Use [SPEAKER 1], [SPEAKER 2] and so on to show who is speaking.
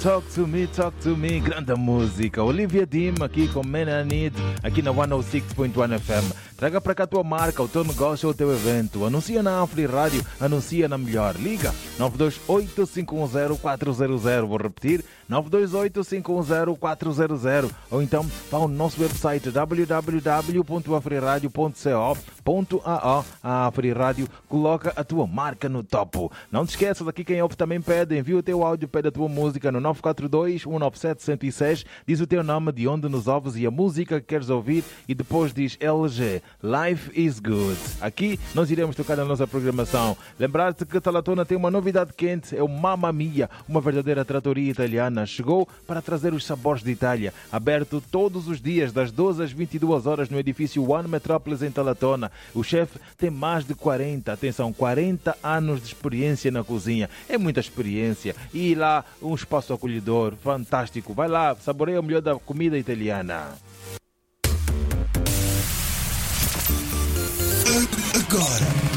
[SPEAKER 1] Talk to me, grande música. Olivia Dim aqui com Man I Need, aqui na 106.1 FM. Traga para cá a tua marca, o teu negócio ou o teu evento. Anuncia na Afri Rádio, anuncia na melhor. Liga 928-510-400. Vou repetir, 928-510-400. Ou então vá ao nosso website www.afriradio.co.ao. A Afri Rádio coloca a tua marca no topo. Não te esqueças, aqui quem ouve também pede. Envia o teu áudio, pede a tua música no 942-197-106. Diz o teu nome, de onde nos ouves e a música que queres ouvir. E depois diz LG, Life is Good. Aqui nós iremos tocar na nossa programação. Lembrar-te que Talatona tem uma novidade quente, é o Mamma Mia, uma verdadeira tratoria italiana. Chegou para trazer os sabores de Itália. Aberto todos os dias, das 12 às 22 horas no edifício One Metropolis em Talatona. O chefe tem mais de 40 anos de experiência na cozinha. É muita experiência. E lá um espaço acolhedor, fantástico. Vai lá, saboreia o melhor da comida italiana.
[SPEAKER 2] Agora